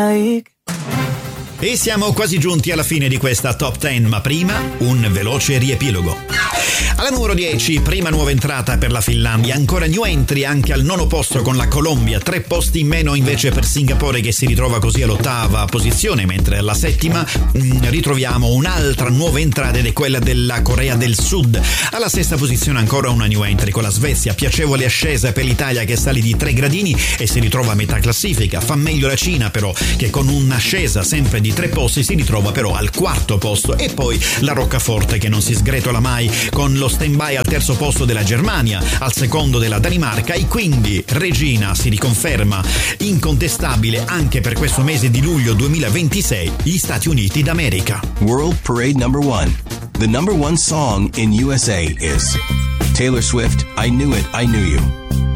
Like. E siamo quasi giunti alla fine di questa Top 10, ma prima un veloce riepilogo. Alla numero 10, prima nuova entrata per la Finlandia, ancora new entry anche al nono posto con la Colombia, 3 posti in meno invece per Singapore che si ritrova così all'8ª posizione, mentre alla 7ª ritroviamo un'altra nuova entrata ed è quella della Corea del Sud. Alla 6ª posizione ancora una new entry con la Svezia, piacevole ascesa per l'Italia che sale di 3 gradini e si ritrova a metà classifica. Fa meglio la Cina però, che con un'ascesa sempre di 3 posti si ritrova però al 4º posto, e poi la Roccaforte che non si sgretola mai con lo stand-by al 3º posto della Germania, al 2º della Danimarca, e quindi Regina si riconferma incontestabile anche per questo mese di luglio 2026, gli Stati Uniti d'America. World Parade number 1. The number 1 song in USA is Taylor Swift, I Knew It, I Knew You.